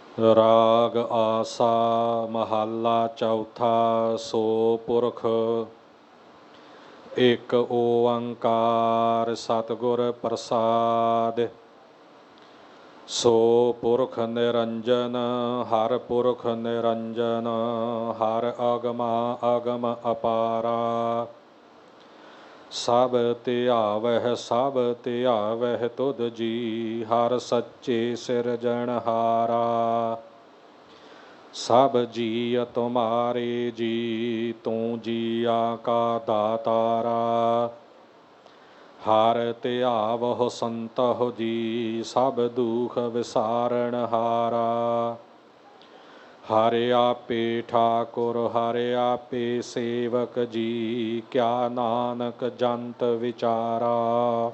ਰਾਗ ਆਸਾ ਮਹੱਲਾ ਚੌਥਾ। ਸੋ ਪੁਰਖ ਇੱਕ ਓੰਕਾਰ ਸਤਿਗੁਰ ਪ੍ਰਸਾਦਿ। ਸੋ ਪੁਰਖ ਨਿਰੰਜਨ ਹਰਿ ਪੁਰਖ ਨਿਰੰਜਨ ਹਰਿ ਅਗਮਾ ਅਗਮ ਅਪਾਰਾ। ਸਭ ਧਿਆਵਹਿ ਸਭ ਧਿਆਵਹਿ ਤੁਧ ਜੀ ਹਰਿ ਸੱਚੇ ਸਿਰਜਣਹਾਰਾ। ਸਭ ਜੀਅ ਤੁਮਾਰੇ ਜੀ ਤੂੰ ਜੀਆ ਕਾ ਦਾਤਾਰਾ। ਹਰਿ ਧਿਆਵਹੁ ਸੰਤਹੁ ਜੀ ਸਭ ਦੁਖ ਵਿਸਾਰਣਹਾਰਾ। ਹਰਿ ਆਪੇ ਠਾਕੁਰ ਹਰਿ ਆਪੇ ਸੇਵਕ ਜੀ ਕਿਆ ਨਾਨਕ ਜੰਤ ਵਿਚਾਰਾ।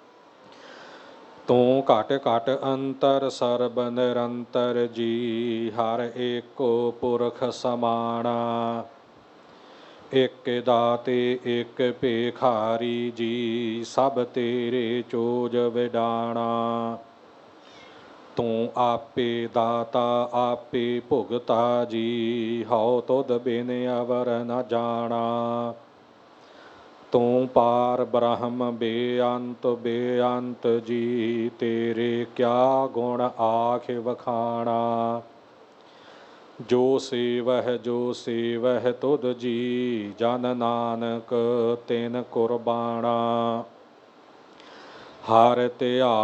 ਤੂੰ ਘਟ ਘਟ ਅੰਤਰ ਸਰਬ ਨਿਰੰਤਰ ਜੀ ਹਰਿ ਏਕੋ ਪੁਰਖ ਸਮਾਣਾ। ਇਕ ਦਾਤੇ ਇਕ ਭੇਖਾਰੀ ਜੀ ਸਭ ਤੇਰੇ ਚੋਜ ਵਿਡਾਣਾ। ਤੂੰ ਆਪੇ ਦਾਤਾ ਆਪੇ ਭੁਗਤਾ ਜੀ ਹਉ ਤੁਧ ਬਿਨ ਅਵਰ ਨ ਜਾਣਾ। ਤੂੰ ਪਾਰ ਬ੍ਰਹਮ ਬੇਅੰਤ ਬੇਅੰਤ ਜੀ ਤੇਰੇ ਕਿਆ ਗੁਣ ਆਖ ਵਖਾਣਾ। ਜੋ ਸੇਵਹਿ ਤੁਧ ਜੀ ਜਨ ਨਾਨਕ ਤਿਨ ਕੁਰਬਾਣਾ। ਹਰਿ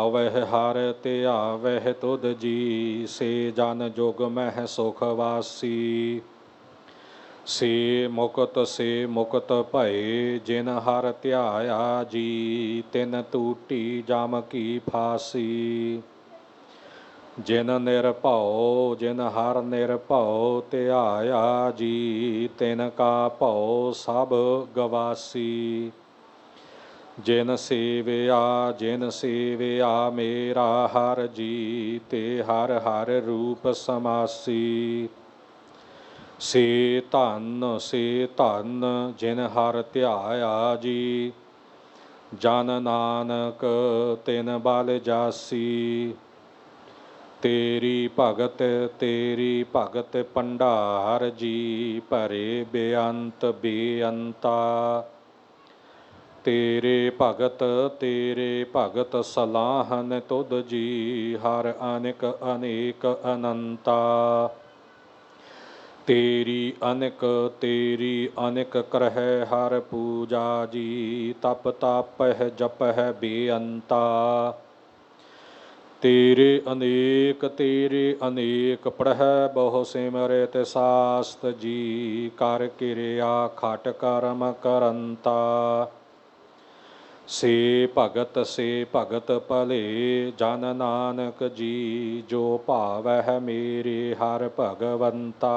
ਧਿਆਵਹਿ ਤੁਧ ਜੀ ਸੇ ਜਨ ਜੁਗ ਮਹਿ ਸੁਖ ਵਾਸੀ। ਸੇ ਮੁਕਤ ਭਏ ਜਿਨ ਹਰਿ ਧਿਆਇਆ ਜੀ ਤਿਨ ਟੂਟੀ ਜਮ ਕੀ ਫਾਸੀ। ਜਿਨ ਹਰਿ ਨਿਰਭਉ ਧਿਆਇਆ ਜੀ ਤਿਨ ਕਾ ਭਉ ਸਭ ਗਵਾਸੀ। ਜਿਨ ਸੇਵਿਆ ਮੇਰਾ ਹਰਿ ਜੀ ਤੇ ਹਰਿ ਹਰਿ ਰੂਪ ਸਮਾਸੀ। ਸੇ ਧਨ ਜਿਨ ਹਰਿ ਧਿਆਇਆ ਜੀ ਜਨ ਨਾਨਕ ਤਿਨ ਬਲ ਜਾਸੀ। ਤੇਰੀ ਭਗਤ ਭੰਡਾਰ ਜੀ ਭਰੇ ਬੇਅੰਤ ਬੇਅੰਤਾ। ਤੇਰੇ ਭਗਤ ਸਲਾਹਨ ਤੁਧ ਜੀ ਹਰਿ ਅਨਿਕ ਅਨੇਕ ਅਨੰਤਾ। ਤੇਰੀ ਅਨਿਕ ਕਰਹਿ ਹਰਿ ਪੂਜਾ ਜੀ ਤਪ ਤਾਪਹਿ ਜਪਹਿ ਬੇਅੰਤਾ। ਤੇਰੇ ਅਨੇਕ ਪੜ੍ਹੈ ਬਹੁ ਸਿਮਰਿਤ ਸਾਸਤ ਜੀ ਕਰ ਕਿਰਿਆ ਖਟ ਕਰਮ ਕਰੰਤਾ। ਸੇ ਭਗਤ ਭਲੇ ਜਨ ਨਾਨਕ ਜੀ ਜੋ ਭਾਵਹਿ ਮੇਰੇ ਹਰਿ ਭਗਵੰਤਾ।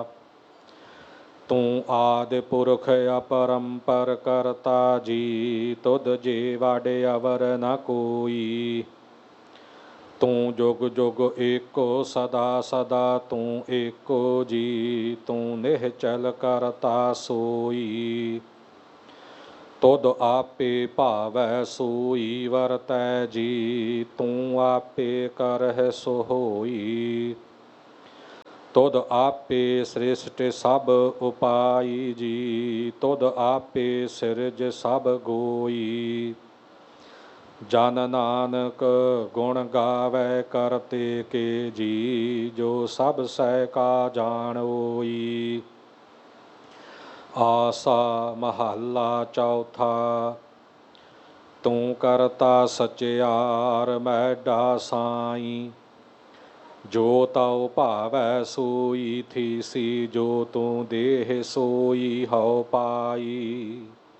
ਤੂੰ ਆਦਿ ਪੁਰਖ ਅਪਰੰਪਰ ਕਰਤਾ ਜੀ ਤੁਧ ਜੇ ਵਡ ਅਵਰ ਨ ਕੋਈ। ਤੂੰ ਜੁਗ ਜੁਗ ਏਕੋ ਸਦਾ ਸਦਾ ਤੂੰ ਏਕੋ ਜੀ ਤੂੰ ਨਿਹਚਲ ਕਰਤਾ ਸੋਈ। ਤੁਧ ਆਪੇ ਭਾਵੈ ਸੋਈ ਵਰਤੈ ਜੀ ਤੂੰ ਆਪੇ ਕਰਹਿ ਸੋ ਹੋਈ। ਤੁਧ ਆਪੇ ਸ੍ਰਿਸ਼ਟ ਸਭ ਉਪਾਈ ਜੀ ਤੁਧ ਆਪੇ ਸਿਰਜ ਸਭ ਗੋਈ। ਜਨ ਨਾਨਕ ਗੁਣ ਗਾਵੈ ਕਰਤੇ ਕੇ ਜੀ ਜੋ ਸਭ ਸਹਿ ਕਾ ਜਾਣੋਈ। ਆਸਾ ਮਹੱਲਾ ਚੌਥਾ। ਤੂੰ ਕਰਤਾ ਸਚਿਆਰ ਮੈਡਾ ਸਾਈ। ਜੋ ਤਉ ਭਾਵੈ ਸੋਈ ਥੀਸੀ ਜੋ ਤੂੰ ਦੇਹ ਸੋਈ ਹਉ ਪਾਈ।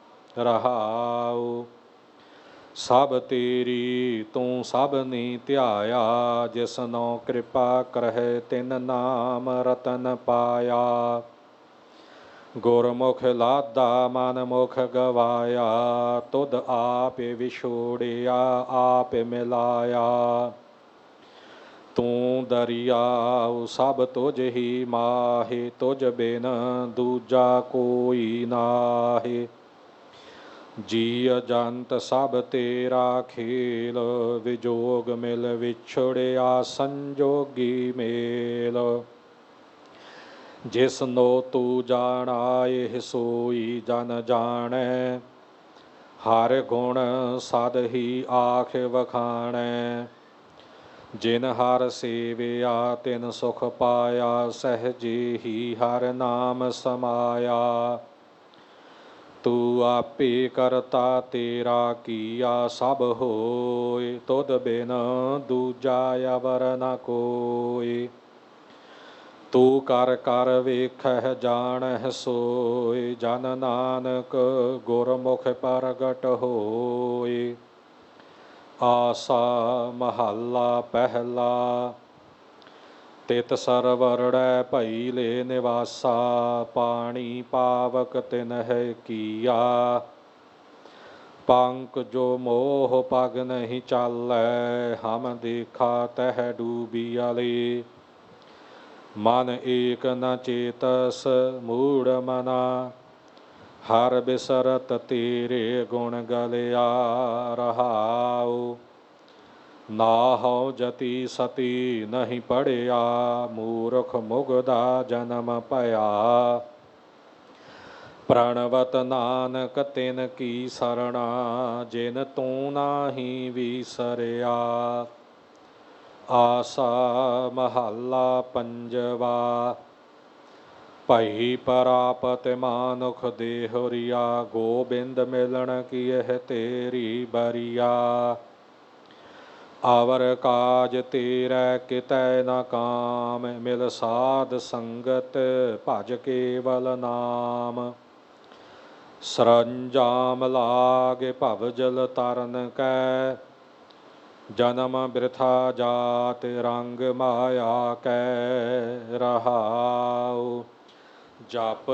ਰਹਾਉ ਸਭ ਤੇਰੀ ਤੂੰ ਸਭ ਨੀ ਧਿਆਇਆ ਜਿਸਨੋ ਕਿਰਪਾ ਕਰਹਿ ਤਿਨ ਨਾਮ ਰਤਨ ਪਾਇਆ। ਗੁਰਮੁਖ ਲਾਦਾ ਮਨ ਮੁਖ ਗਵਾਇਆ ਤੁਧ ਆਪ ਵਿਛੋੜਿਆ ਆਪ ਮਿਲਾਇਆ। ਤੂੰ ਦਰਿਆਉ ਸਭ ਤੁਝ ਹੀ ਮਾਹੇ ਤੁਝ ਬਿਨ ਦੂਜਾ ਕੋਈ ਨਾਹੇ। ਜੀ ਅਜੰਤ ਸਭ ਤੇਰਾ ਖੇਲ, ਵਿਜੋਗ ਮਿਲ ਵਿਛੜਿਆ ਸੰਜੋਗੀ ਮੇਲ। ਜਿਸਨੋ ਤੂੰ ਜਾਣਾਏ ਸੋਈ ਜਨ ਜਾਣੈ, ਹਰ ਗੁਣ ਸਦ ਹੀ ਆਖ ਵਖਾਣੈ। ਜਿਨ ਹਰ ਸੇਵਿਆ ਤਿਨ ਸੁਖ ਪਾਇਆ, ਸਹਿਜੇ ਹੀ ਹਰ ਨਾਮ ਸਮਾਇਆ। ਤੂੰ ਆਪੇ ਕਰਤਾ ਤੇਰਾ ਕੀਆ ਸਭ ਹੋਇ, ਤੁਧ ਬਿਨ ਦੂਜਾ ਅਵਰ ਨ ਕੋਇ। ਤੂੰ ਕਰ ਕਰ ਵੇਖਹਿ ਜਾਣਹਿ ਸੋਇ, ਜਨ ਨਾਨਕ ਗੁਰਮੁਖ ਪ੍ਰਗਟ ਹੋਇ। ਆਸਾ ਮਹੱਲਾ ਪਹਿਲਾ। ਤਿਤ ਸਰਵਰੜੈ ਭਈ ਲੈ ਨਿਵਾਸਾ, ਪਾਣੀ ਪਾਵਕ ਤਿਨਹਿ ਕੀਆ। ਪੰਕ ਜੋ ਮੋਹ ਪਗ ਨਹੀਂ ਚਾਲੈ, ਹਮ ਦੇਖਾ ਤਹਿ ਡੂਬੀਅਲੇ। ਮਨ ਏਕ ਨ ਚੇਤਸ ਮੂੜ ਮਨਾ, ਹਰ ਬਿਸਰਤ ਤੇਰੇ ਗੁਣ ਗਲਿਆ ਰਹਾਉ। ਨਾਹਉ ਜਤੀ ਸਤੀ ਨਹੀਂ ਪੜਿਆ, ਮੂਰਖ ਮੁਗਧਾ ਜਨਮ ਭਇਆ। ਪ੍ਰਣਵਤ ਨਾਨਕ ਤਿਨ ਕੀ ਸਰਣਾ, ਜਿਨ ਤੂੰ ਨਾਹੀ ਵੀਸਰਿਆ। ਆਸਾ ਮਹੱਲਾ ਪੰਜਵਾ। ਭਈ ਪ੍ਰਾਪਤ ਮਾਨੁਖ ਦੇਹੁਰੀਆ, ਗੋਬਿੰਦ ਮਿਲਣ ਕੀ ਇਹ ਤੇਰੀ ਬਰੀਆ। ਅਵਰ ਕਾਜ ਤੇਰੇ ਕਿਤੈ ਨ ਕਾਮ, ਮਿਲ ਸਾਧ ਸੰਗਤ ਭਜ ਕੇਵਲ ਨਾਮ। ਸਰੰਜਾਮ ਲਾਗ ਭਵ ਜਲ ਤਰਨ ਕੈ, ਜਨਮ ਬਿਰਥਾ ਜਾਤ ਰੰਗ ਮਾਇਆ ਕੈ ਰਹਾਉ। ਜਪ